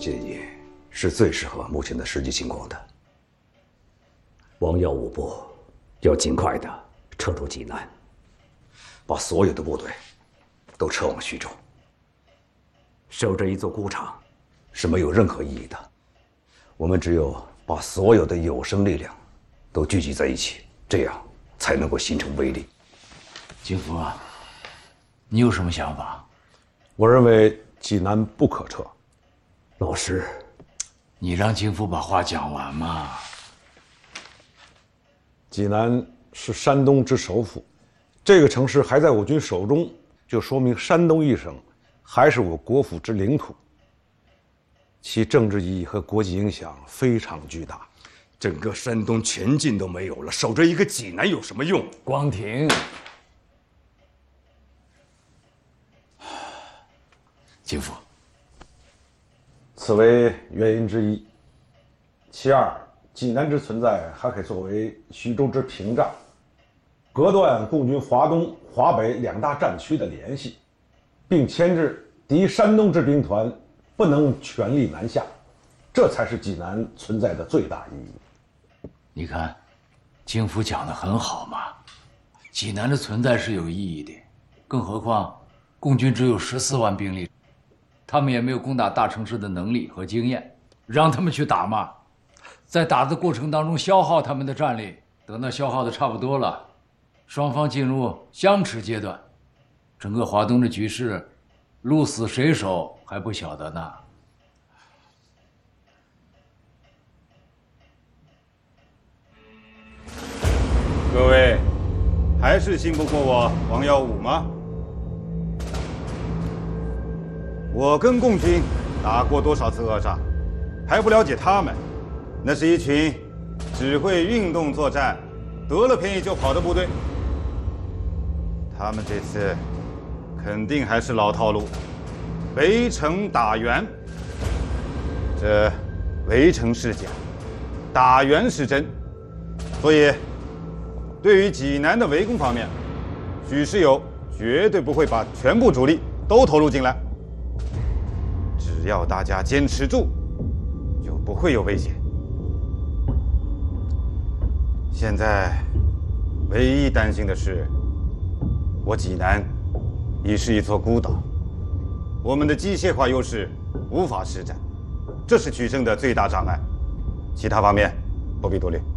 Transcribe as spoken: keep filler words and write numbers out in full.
建议是最适合目前的实际情况的。 王耀武部要尽快的撤出济南， 把所有的部队都撤往徐州。 守着一座孤城是没有任何意义的。我们只有把所有的有生力量都聚集在一起，这样才能够形成威力。 景福啊，你有什么想法？ 我认为济南不可撤。 老师， 你让景福把话讲完嘛。 济南是山东之首府，这个城市还在我军手中，就说明山东一省还是我国府之领土，其政治意义和国际影响非常巨大。 整个山东全境都没有了，守着一个济南有什么用？ 光庭，景福， 此为原因之一。其二，济南之存在还可以作为徐州之屏障，隔断共军华东、华北两大战区的联系，并牵制敌山东之兵团不能全力南下，这才是济南存在的最大意义。 你看，景福讲得很好嘛，济南的存在是有意义的，更何况共军只有十四万兵力，他们也没有攻打大城市的能力和经验，让他们去打嘛，在打的过程当中消耗他们的战力，等到消耗的差不多了，双方进入相持阶段，整个华东的局势，鹿死谁手还不晓得呢。 各位，还是信不过我王耀武吗？我跟共军打过多少次恶仗，还不了解他们？那是一群只会运动作战、得了便宜就跑的部队。他们这次肯定还是老套路，围城打援。这围城是假，打援是真，所以对于济南的围攻方面，许世友绝对不会把全部主力都投入进来。只要大家坚持住，就不会有危险。现在唯一担心的是，我济南已是一座孤岛，我们的机械化优势无法施展，这是取胜的最大障碍。其他方面不必多虑。